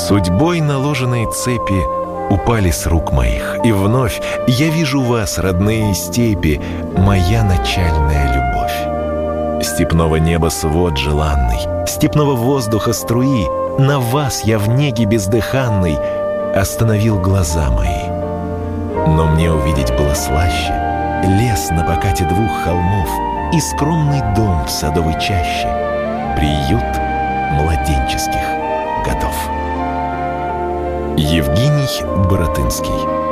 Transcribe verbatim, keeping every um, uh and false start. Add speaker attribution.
Speaker 1: Судьбой наложенные цепи упали с рук моих, и вновь я вижу вас, родные степи, моя начальная любовь. Степного неба свод желанный, степного воздуха струи, на вас я в неге бездыханной остановил глаза мои. Но мне увидеть было слаще лес на покате двух холмов и скромный дом в садовой чаще, приют младенческих годов. Евгений Баратынский.